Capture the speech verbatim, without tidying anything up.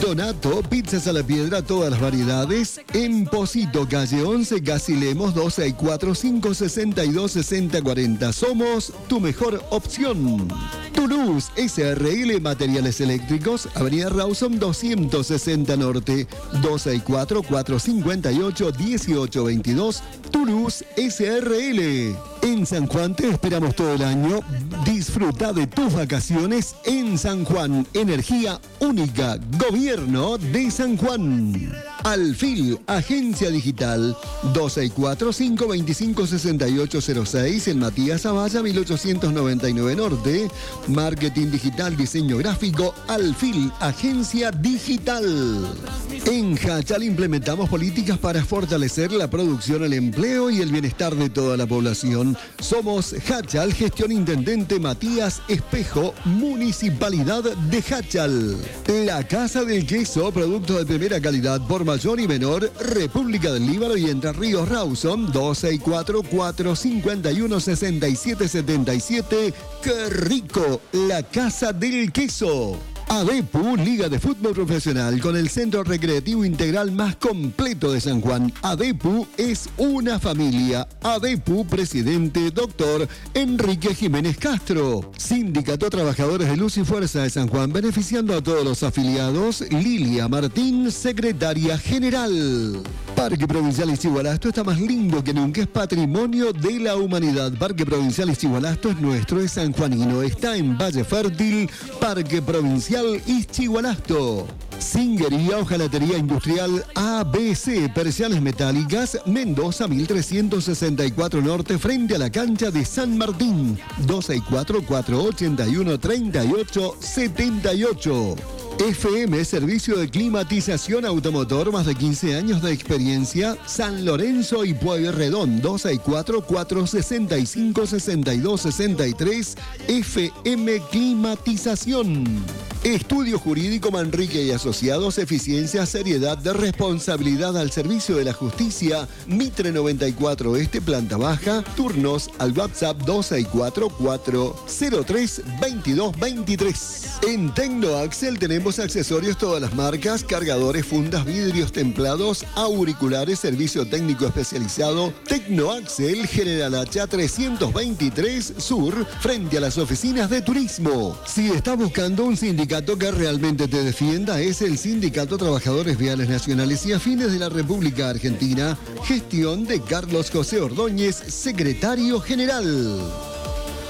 Donato, pizzas a la piedra, todas las variedades. En Posito, calle once, Gasilemos, dos seis cuatro, cinco seis dos, seis cero cuatro cero. Somos tu mejor opción. Toulouse S R L Materiales Eléctricos, Avenida Rawson doscientos sesenta Norte, dos seis cuatro, cuatro cinco ocho, uno ocho dos dos. Toulouse S R L. En San Juan te esperamos todo el año. Disfruta de tus vacaciones en San Juan. Energía única. Gobierno de San Juan. Alfil, agencia digital, dos seis cuatro, cinco dos cinco, seis ocho cero seis, en Matías Zavalla, mil ochocientos noventa y nueve Norte. Marketing digital, diseño gráfico, Alfil, agencia digital. En Hachal implementamos políticas para fortalecer la producción, el empleo y el bienestar de toda la población. Somos Hachal, gestión intendente Matías Espejo, Municipalidad de Hachal. La Casa del Queso, producto de primera calidad por mayor y menor, República del Líbano y Entre Ríos Rawson, dos seis cuatro, cuatro cinco uno, seis siete siete siete. ¡Qué rico! La Casa del Queso. ADEPU, Liga de Fútbol Profesional, con el centro recreativo integral más completo de San Juan. ADEPU es una familia. ADEPU, presidente, doctor Enrique Jiménez Castro. Sindicato Trabajadores de Luz y Fuerza de San Juan, beneficiando a todos los afiliados. Lilia Martín, secretaria general. Parque Provincial Ixigualasto está más lindo que nunca, es patrimonio de la humanidad. Parque Provincial Ixigualasto es nuestro, es sanjuanino, está en Valle Fértil. Parque Provincial Ixigualasto. Singuería, hojalatería industrial A B C, persianas metálicas, Mendoza mil trescientos sesenta y cuatro Norte, frente a la cancha de San Martín, dos seis cuatro, cuatro ocho uno, tres ocho siete ocho. F M, servicio de climatización automotor, más de quince años de experiencia, San Lorenzo y Pueyrredón, dos seis cuatro, cuatro seis cinco, seis dos seis tres, F M Climatización. Estudio Jurídico Manrique y Asociados, eficiencia, seriedad, de responsabilidad al servicio de la justicia, Mitre noventa y cuatro Este, planta baja, turnos al WhatsApp dos seis cuatro, cuatro cero tres, veintidós veintitrés. En Tecnoaxel tenemos accesorios todas las marcas, cargadores, fundas, vidrios templados, auriculares, servicio técnico especializado. Tecnoaxel, General Hacha trescientos veintitrés Sur, frente a las oficinas de turismo. Si estás buscando un sindicato que realmente te defienda, es el Sindicato Trabajadores Viales Nacionales y Afines de la República Argentina, gestión de Carlos José Ordóñez, secretario general.